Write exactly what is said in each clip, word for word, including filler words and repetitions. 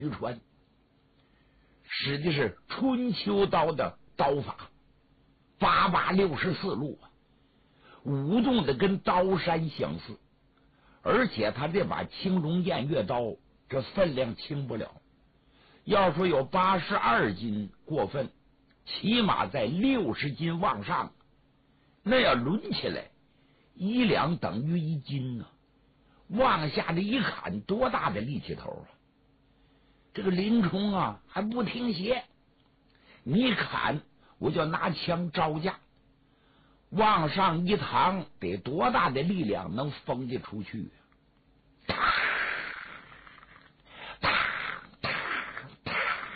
渔船，使的是春秋刀的刀法，八八六十四路啊，舞动的跟刀山相似。而且他这把青龙偃月刀，这分量轻不了。要说有八十二斤过分，起码在六十斤往上。那要抡起来，一两等于一斤呢、啊。往下的一砍，多大的力气头啊！这个林冲啊还不听邪，你砍我就拿枪招架，往上一躺，得多大的力量能封得出去？哒哒哒哒，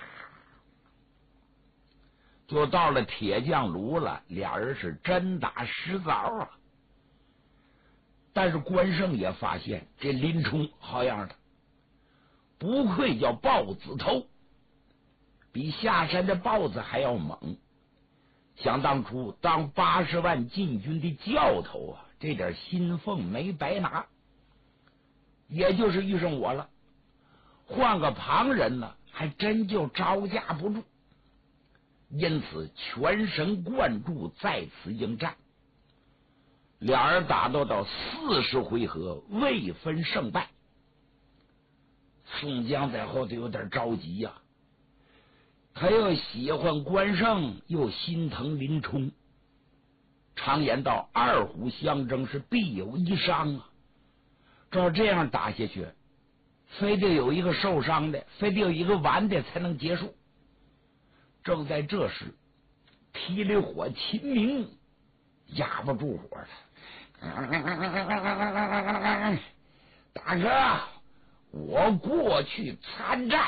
就到了铁匠炉了。俩人是真打实凿啊！但是关胜也发现这林冲好样的，不愧叫豹子头，比下山的豹子还要猛。想当初当八十万禁军的教头啊，这点薪俸没白拿，也就是遇上我了。换个旁人呢，还真就招架不住。因此全神贯注在此应战。俩人打斗到四十回合，未分胜败。宋江在后头有点着急呀、啊，他又喜欢关胜，又心疼林冲。常言道，二虎相争是必有一伤啊。照这样打下去，非得有一个受伤的，非得有一个完的才能结束。正在这时，霹雳火秦明压不住火了。大哥，我过去参战。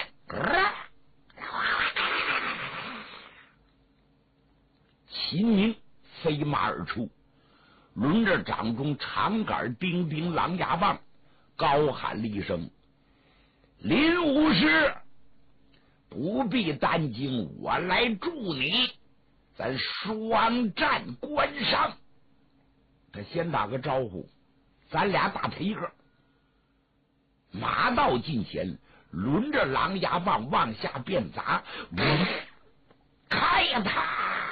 秦明飞马而出，抡着掌中长杆钉钉狼牙棒，高喊了一声：林武师，不必担惊，我来助你，咱双战关上。他先打个招呼，咱俩打他一个。马到近前，抡着狼牙棒往下便砸，开呀他！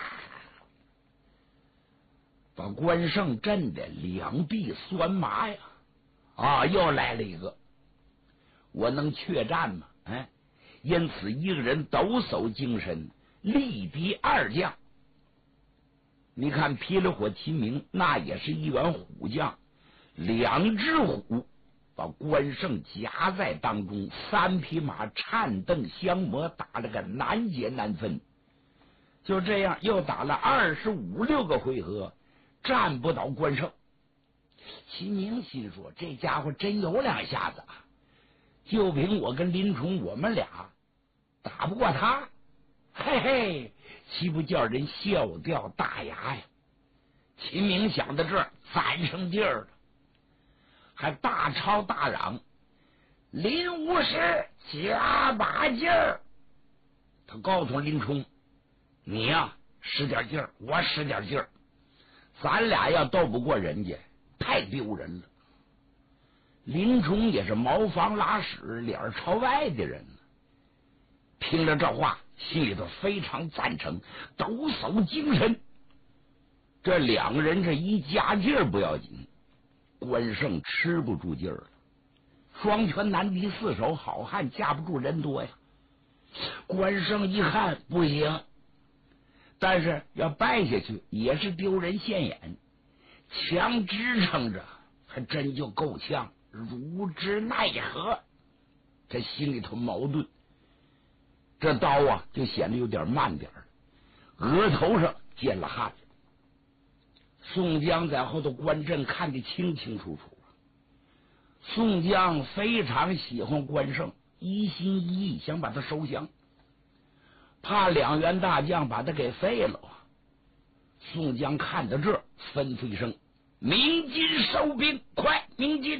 把关胜震得两臂酸麻呀！啊，又来了一个！我能确战吗？哎，因此一个人抖擞精神，力敌二将。你看霹雳火秦明，那也是一员虎将，两只虎把关胜夹在当中，三匹马颤蹬相磨，打了个难解难分。就这样又打了二十五六个回合，战不倒关胜。秦明心说，这家伙真有两下子啊，就凭我跟林冲，我们俩打不过他，嘿嘿，岂不叫人笑掉大牙呀？秦明想到这儿，攒上劲儿了，还大吵大嚷：林武师加把劲儿！他告诉林冲，你呀、啊、使点劲儿，我使点劲儿，咱俩要斗不过人家，太丢人了。林冲也是茅房拉屎脸朝外的人，听了这话，心里头非常赞成，抖擞精神。这两个人这一加劲儿不要紧，关胜吃不住劲儿了。双拳难敌四手，好汉架不住人多呀。关胜一看不行，但是要败下去也是丢人现眼，强支撑着还真就够呛，如之奈何？这心里头矛盾，这刀啊就显得有点慢点儿，额头上见了汗。宋江在后头关阵看得清清楚楚。宋江非常喜欢关胜，一心一意想把他收降，怕两员大将把他给废了。宋江看到这，吩咐一声：鸣金收兵，快鸣金！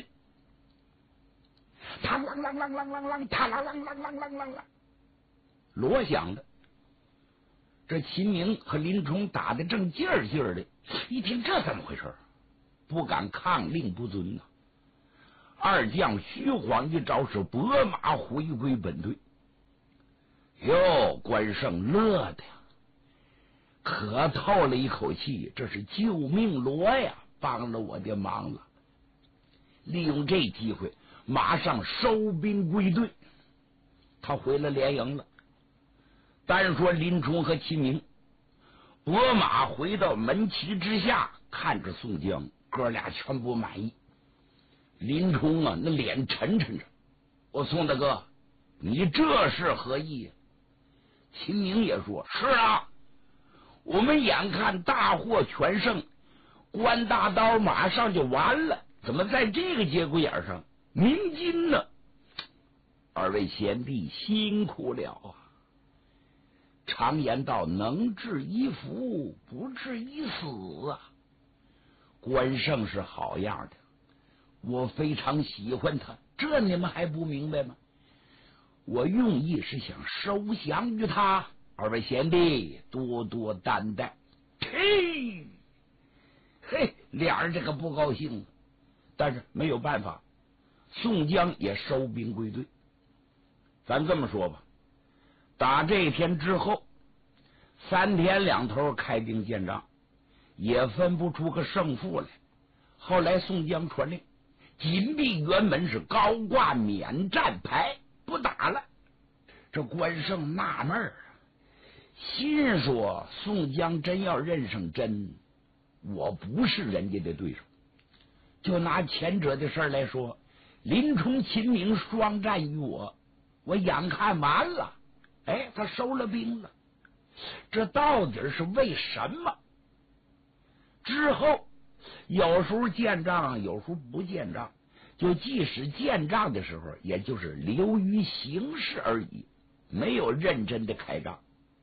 他啷啷啷啷啷啷，他啷啷啷啷啷啷啷，锣响的。这秦明和林冲打得正劲儿劲儿的，一听这怎么回事，不敢抗令不遵呐、啊。二将虚晃一招，是拨马回归本队。 哟，关胜乐的呀，可透了一口气，这是救命锣呀，帮了我的忙了。利用这机会，马上收兵归队。他回了连营了。单说林冲和秦明，拨马回到门旗之下，看着宋江，哥俩全不满意。林冲啊，那脸沉沉着。我宋大哥，你这是何意啊？秦明也说：是啊，我们眼看大获全胜，关大刀马上就完了，怎么在这个节骨眼上鸣金呢？二位贤弟辛苦了啊！常言道，能治一福，不治一死啊。关胜是好样的，我非常喜欢他，这你们还不明白吗？我用意是想收降于他，二位贤弟多多担待。嘿，嘿，俩人这个不高兴，但是没有办法，宋江也收兵归队。咱这么说吧，打这天之后，三天两头开兵见仗，也分不出个胜负来。后来宋江传令，紧闭辕门，是高挂免战牌，不打了。这关胜纳闷儿，心说宋江真要认上真，我不是人家的对手。就拿前者的事儿来说，林冲、秦明双战于我，我眼看完了，哎，他收了兵了，这到底是为什么？之后有时候见仗，有时候不见仗，就即使见仗的时候，也就是流于形式而已，没有认真的开仗。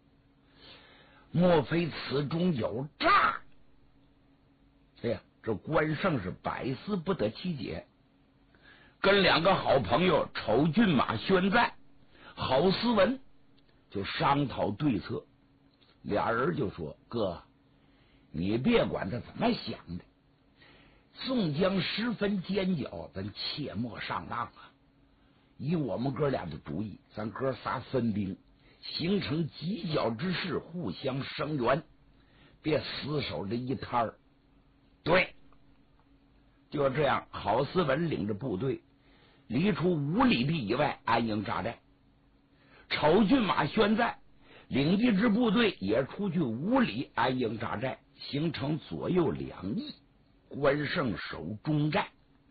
莫非此中有诈？哎呀，这关胜是百思不得其解，跟两个好朋友丑骏马宣赞、郝思文就商讨对策。俩人就说：哥，你别管他怎么想的，宋江十分奸狡，咱切莫上当啊！以我们哥俩的主意，咱哥仨分兵，形成犄角之势，互相声援，别死守这一摊儿。对，就这样，郝思文领着部队离出五里地以外安营扎寨，丑骏马宣赞领一支部队也出去五里安营扎寨，形成左右两翼，关胜守中寨。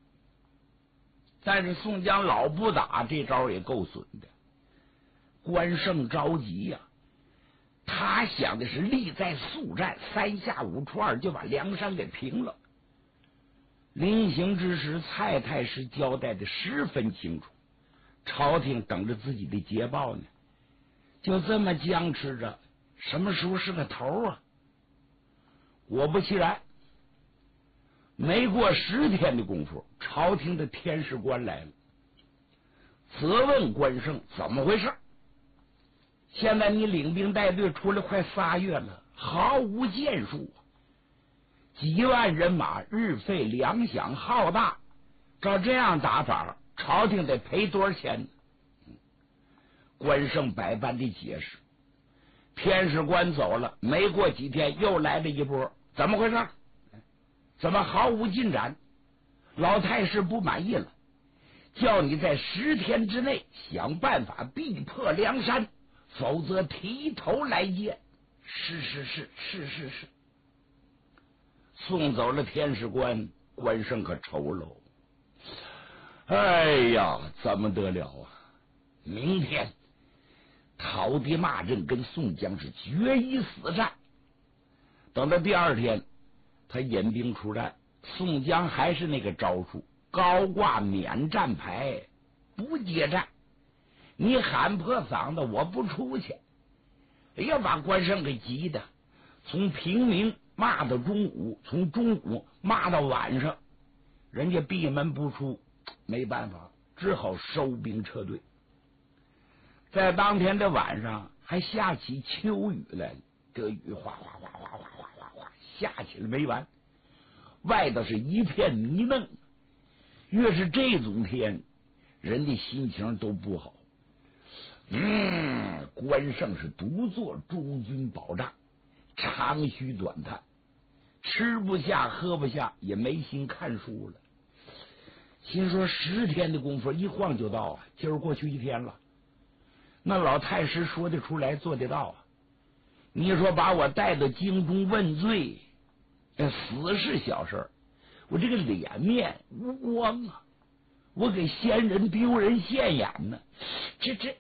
但是宋江老不打，这招也够损的。关胜着急呀、啊，他想的是力在速战，三下五除二就把梁山给平了。临行之时，蔡太师交代的十分清楚，朝廷等着自己的捷报呢。就这么僵持着，什么时候是个头啊？果不其然，没过十天的功夫，朝廷的天士官来了，责问关胜怎么回事。现在你领兵带队出来快仨月了，毫无建树，几万人马，日费粮饷浩大，照这样打法，朝廷得赔多少钱呢？关胜百般的解释，天使官走了，没过几天又来了一波，怎么回事？怎么毫无进展？老太师不满意了，叫你在十天之内想办法逼迫梁山，否则提头来见。是是是是是是。送走了天使官，关胜可愁喽。哎呀，怎么得了啊？明天讨敌骂阵，跟宋江是决一死战。等到第二天，他引兵出战，宋江还是那个招数，高挂免战牌，不接战。你喊破嗓子，我不出去。哎呀，把关胜给急的，从平明骂到中午，从中午骂到晚上，人家闭门不出，没办法，只好收兵撤退。在当天的晚上，还下起秋雨来了，这雨哗哗哗哗哗哗哗哗下起来没完，外头是一片迷蒙。越是这种天，人的心情都不好。嗯， 关胜是独坐诸军宝帐，长吁短叹，吃不下喝不下，也没心看书了。心说十天的功夫一晃就到啊，今儿过去一天了。那老太师说得出来做得到啊。你说把我带到京中问罪，死是小事，我这个脸面无光啊，我给先人丢人现眼呢，这这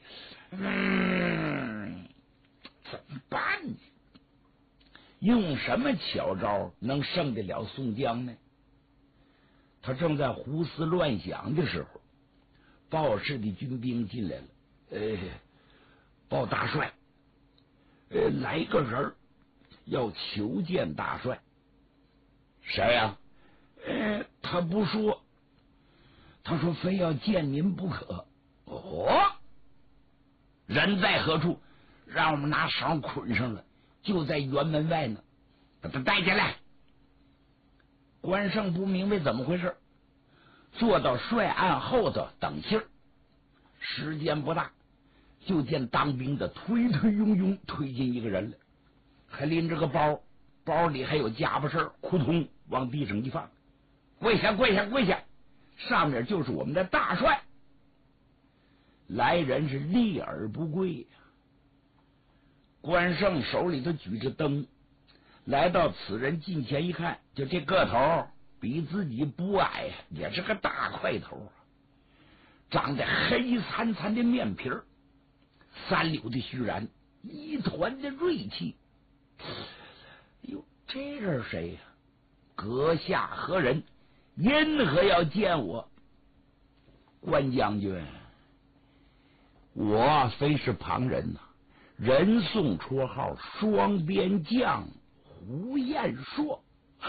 嗯怎么办呢？用什么巧招能胜得了宋江呢？他正在胡思乱想的时候，报事的军兵进来了。呃，报大帅，呃，来个人要求见大帅。谁呀、啊？呃，他不说，他说非要见您不可。哦，人在何处？让我们拿绳捆上了，就在辕门外呢，把他带进来。关胜不明白怎么回事，坐到帅案后头等信儿。时间不大，就见当兵的推推拥拥推进一个人来，还拎着个包，包里还有家伙事儿，扑通往地上一放，跪下跪下跪下，上面就是我们的大帅。来人是立而不跪呀。关胜手里头举着灯，来到此人近前一看，就这个头比自己不矮，也是个大块头，长得黑惨惨的面皮儿，三绺的须髯，一团的锐气。哟，这是谁呀、啊？阁下何人？因何要见我？关将军，我非是旁人呐、啊，人送绰号双边将胡彦硕。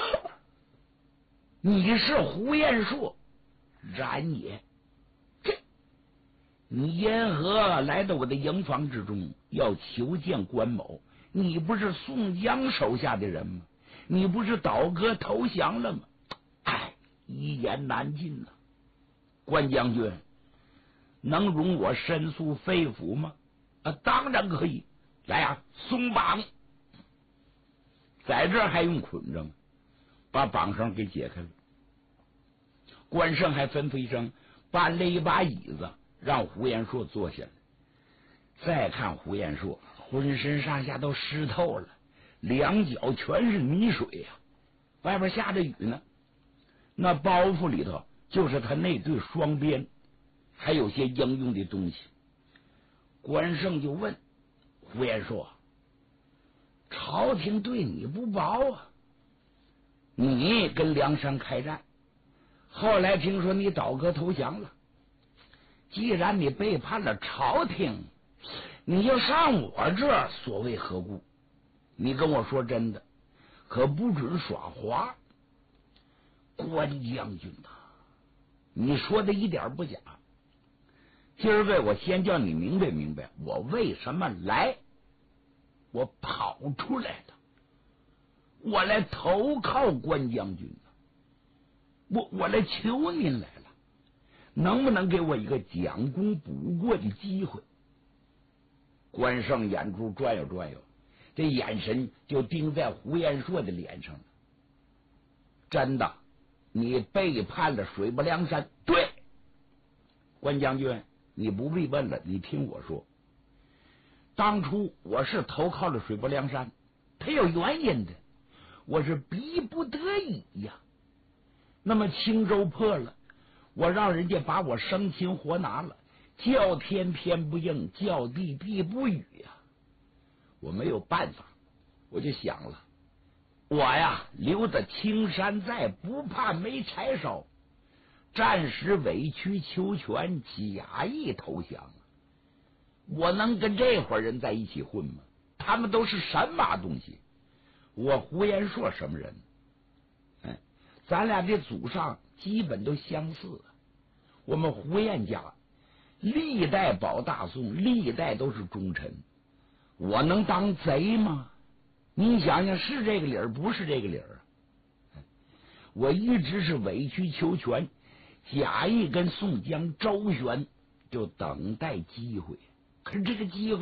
你是胡彦硕？然也。这你因何来到我的营房之中，要求见关某？你不是宋江手下的人吗？你不是倒戈投降了吗？哎，一言难尽呐、啊。关将军，能容我申诉肺腑吗？啊，当然可以。来呀、啊，松绑！在这儿还用捆着吗？把绑绳给解开了。关胜还吩咐一声，搬了一把椅子，让胡彦硕坐下来。再看胡彦硕，浑身上下都湿透了，两脚全是泥水呀、啊，外边下着雨呢。那包袱里头就是他那对双鞭，还有些应用的东西。关胜就问胡彦硕：“朝廷对你不薄啊，你跟梁山开战，后来听说你倒戈投降了，既然你背叛了朝廷，你就上我这儿，所谓何故？你跟我说真的，可不准耍滑。”关将军呐、啊，你说的一点不假。今儿个我先叫你明白明白，我为什么来。我跑出来的，我来投靠关将军的，我我来求您来了，能不能给我一个将功补过的机会？关胜眼珠转悠转悠，这眼神就盯在胡彦硕的脸上了。真的，你背叛了水泊梁山？对，关将军，你不必问了，你听我说。当初我是投靠了水泊梁山，他有原因的，我是逼不得已呀。那么青州破了，我让人家把我生擒活拿了，叫天天不应，叫地地不语呀。我没有办法，我就想了，我呀留得青山在，不怕没柴烧，暂时委曲求全，假意投降。我能跟这伙人在一起混吗？他们都是神马东西。我胡彦硕什么人？哎，咱俩这祖上基本都相似。我们胡彦家历代保大宋，历代都是忠臣。我能当贼吗？你想想，是这个理儿，不是这个理儿啊！我一直是委曲求全，假意跟宋江周旋，就等待机会。可是这个机会